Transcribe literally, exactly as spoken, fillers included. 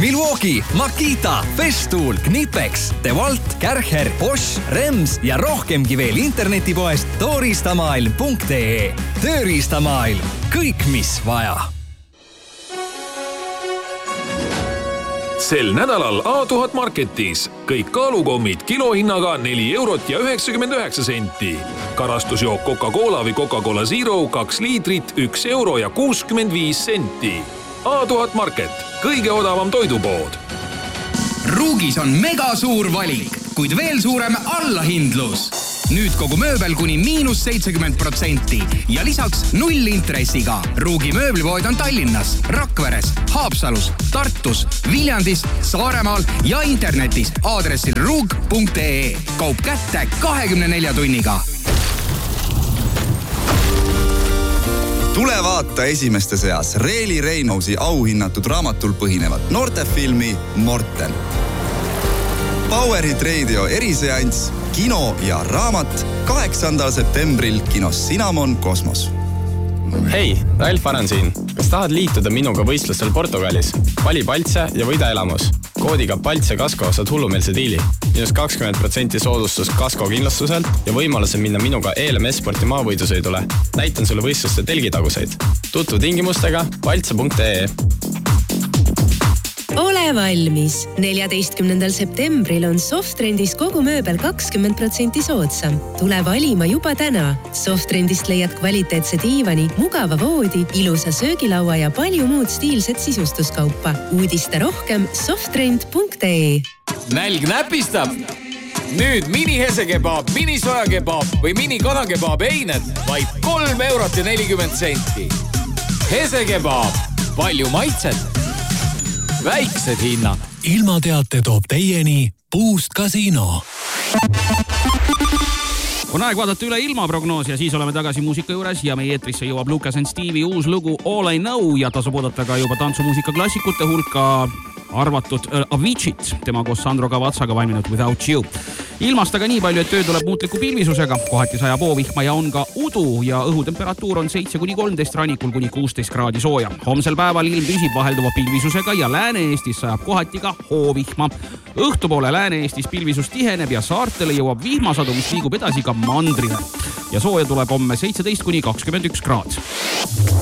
Milwaukee, Makita, Festool, Knipex, DeWalt, Kärcher, Bosch, Rems ja rohkemgi veel internetipoest toristamaailm punkt ee. Tööriistamaailm. Kõik, mis vaja. Sel nädalal A tuhat Marketis kõik kaalukommid kilohinnaga neli eurot ja üheksakümmend üheksa senti. Karastusjook Coca-Cola või Coca-Cola Zero kaks liitrit üks euro ja kuuskümmend viis senti. A tuhat Market, kõige odavam toidupood. Ruugis on mega suur valik, kuid veel suurem allahindlus. Nüüd kogu mööbel kuni miinus seitsekümmend protsenti ja lisaks null intressiga. Ruugi mööblipood on Tallinnas, Rakveres, Haapsalus, Tartus, Viljandis, Saaremaal ja internetis aadressil ruug punkt ee. Kaup kätte kahekümne nelja tunniga. Tule vaata esimeste seas Reeli Reinausi auhinnatud raamatul põhinevat noortefilmi Morten. Powerhit Radio eriseanss, kino ja raamat kaheksandal septembril kinos Cinnamon Kosmos. Hei, Ralf Aran siin. Kas tahad liituda minuga võistlustel Portugalis? Vali Paltse ja võida elamus. Koodiga Paltse Kasko saad hullumeelse diili. Minus kakskümmend protsenti soodustus Kasko kindlustuselt ja võimaluse minna minuga E L M S-sporti maavõidusõidule. Näitan sulle võistluste telgitaguseid. Tutvu tingimustega paltse punkt ee. Ole valmis! neljateistkümnendal septembril on Softrendis kogu mööbel kakskümmend protsenti soodsam. Tule valima juba täna. Softrendist leiad kvaliteetse diivani, mugava voodi, ilusa söögilaua ja palju muud stiilset sisustuskaupa. Uudista rohkem softrend punkt ee. Nälg näpistab! Nüüd mini-hesekebab, mini-sojakebab või mini-kanakebab eined vaid kolm eurot ja nelikümmend senti. Hesekebab, palju maitset, väiksed hinnad. Ilmateate toob teieni Boost Casino. On aeg vaadata üle ilmaprognoos ja siis oleme tagasi muusika juures ja meie eetrisse jõuab Lucas and Stevie uus lugu All I Know ja tasub oodata ka juba tantsumuusika klassikute hulka arvatud Avicit, tema koos Sandro Cavatsaga valminud Without You. Ilmast aga nii palju, et töö tuleb muutliku pilvisusega, kohati sajab oovihma ja on ka udu ja õhutemperatuur on seitse kuni kolmteist, rannikul kuni kuusteist kraadi sooja. Homsel päeval ilm püsib vahelduva pilvisusega ja Lääne-Eestis sajab kohati ka hoovihma. Õhtupoole Lääne-Eestis pilvisus tiheneb ja saartele jõuab vihmasadu, mis liigub edasi ka mandrile. Ja sooja tuleb homme seitseteist kuni kakskümmend üks kraad.